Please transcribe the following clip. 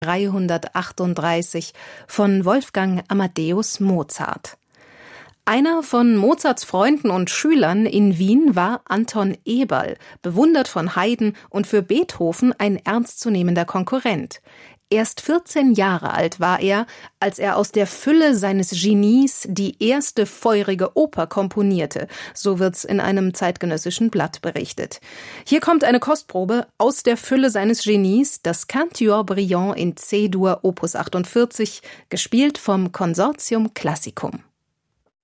338 von Wolfgang Amadeus Mozart. Einer von Mozarts Freunden und Schülern in Wien war Anton Eberl, bewundert von Haydn und für Beethoven ein ernstzunehmender Konkurrent. Erst 14 Jahre alt war er, als er aus der Fülle seines Genies die erste feurige Oper komponierte, so wird's in einem zeitgenössischen Blatt berichtet. Hier kommt eine Kostprobe aus der Fülle seines Genies, das Quatuor Brillant in C-Dur Opus 48, gespielt vom Consortium Classicum.